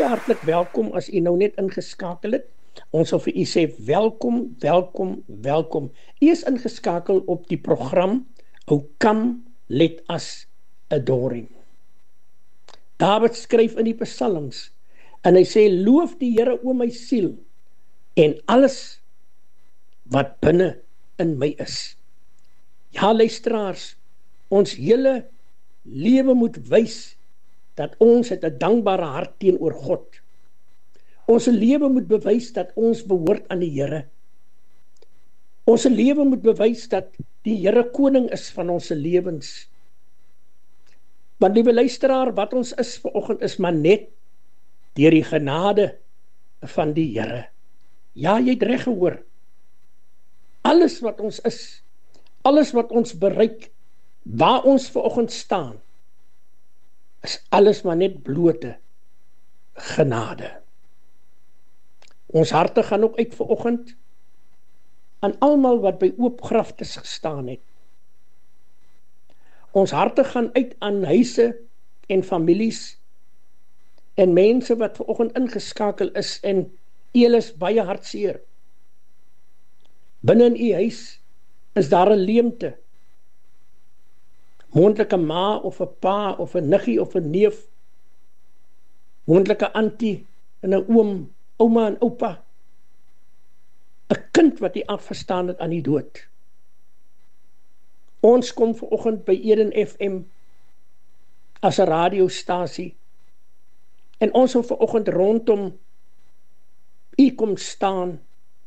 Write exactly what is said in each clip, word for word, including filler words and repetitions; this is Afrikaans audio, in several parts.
hartlik welkom as u nou net ingeskakel het. Ons wil vir u sê welkom, welkom, welkom. U is ingeskakel op die program O Come, Let Us Adore Him. Dawid skryf in die psalms en hy sê, loof die Here o my siel en alles wat binne in my is. Ja, luisteraars, ons hele lewe moet wys dat ons het 'n dankbare hart teenoor God. Ons lewe moet bewys dat ons behoort aan die Here. Ons lewe moet bewys dat die Here koning is van ons lewens. Want liewe luisteraar, wat ons is vanoggend is maar net deur die genade van die Here. Ja, jy het reg gehoor. Alles wat ons is, alles wat ons bereik, waar ons vanoggend staan, is alles maar net blote genade. Ons harte gaan ook uit vanoggend aan almal wat by oop graftes gestaan het. Ons harte gaan uit aan huise en families en mense wat vanoggend ingeskakel is en eel is baie hartseer. Binne in u huis is daar 'n leemte. Moontlike ma of 'n pa of 'n niggie of 'n neef. Moontlike antie en 'n oom, ouma en oupa. 'n Kind wat hy afgestaan het aan die dood. Ons kom vanoggend by Eden F M as 'n radiostasie en ons wil vanoggend rondom u kom staan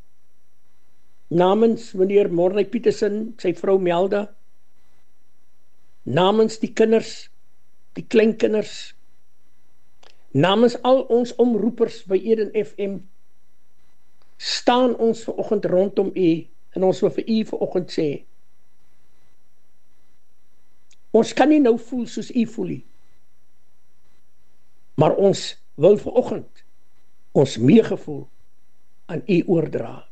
namens meneer Morney Petersen, sy vrou Melda, namens die kinders, die kleinkinders, namens al ons omroepers by Eden F M, staan ons vanoggend rondom u, en ons wil vir u vanoggend sê, ons kan nie nou voel soos u voel nie, maar ons wil vanoggend ons meegevoel aan u oordra.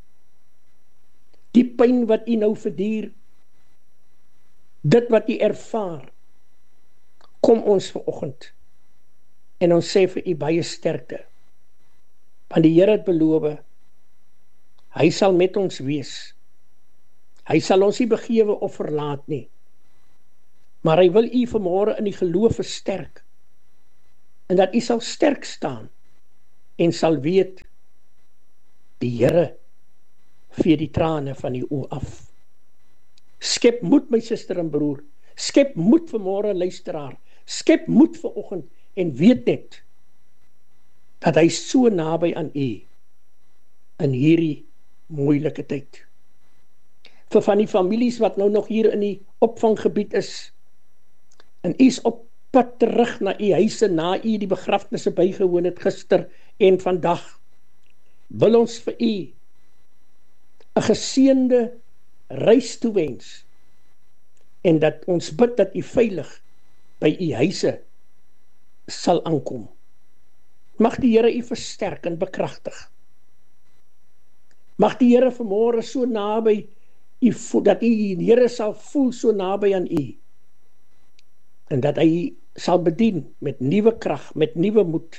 Die pyn wat u nou verduur, dit wat u ervaar, kom ons vanoggend en ons sê vir u baie sterkte, want die Here het beloof, hy sal met ons wees, hy sal ons nie begewe of verlaat nie, maar hy wil u vanmôre in die geloof versterk, en dat u sal sterk staan, en sal weet, die Here vee die trane van die oë af. Skep moed my suster en broer, skep moed vanmôre luisteraar, skep moed vanoggend en weet net, dat hy so naby aan u, in hierdie moeilike tyd. Vir van die families wat nou nog hier in die opvanggebied is, en u is op pad terug na u huise, na u die begrafnisse bygewoon het gister en vandag, wil ons vir u 'n geseënde reis toewens, en dat ons bid dat u veilig by u huise sal aankom. Mag die Here u versterk en bekragtig. Mag die Here vanmôre so naby u voel, dat u die Here sal voel so naby aan u, en dat hy sal bedien met nuwe krag, met nuwe moed,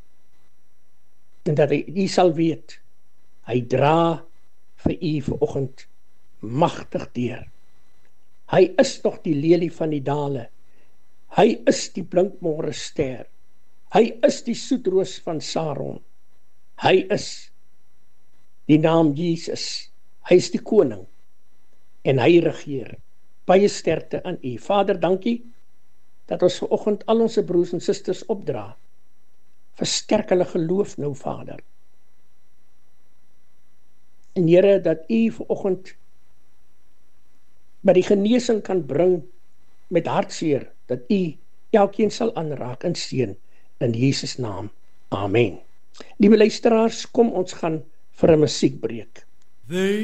en dat hy u sal weet, hy dra vir u vanoggend magtig deur. Hy is nog die lelie van die dale, hy is die blinkmôre ster, hy is die soetroos van Saron, hy is die naam Jesus, hy is die koning, en hy regeer. Baie sterkte aan u. Vader, dankie, dat ons vanoggend al ons broers en susters opdra, versterk hulle geloof nou, Vader. En Here, dat u vanoggend by die genesing kan bring met hartseer, dat u elkeen sal aanraak en seën in Jesus naam. Amen. Liewe luisteraars, kom ons gaan vir 'n musiekbreek.